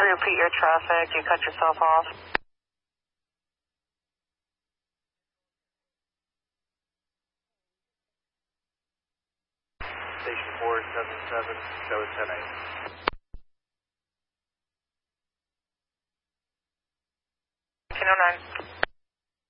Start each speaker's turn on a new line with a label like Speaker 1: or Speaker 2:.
Speaker 1: repeat your traffic? You cut yourself off.
Speaker 2: Station 477, show 10-8.
Speaker 1: 1009.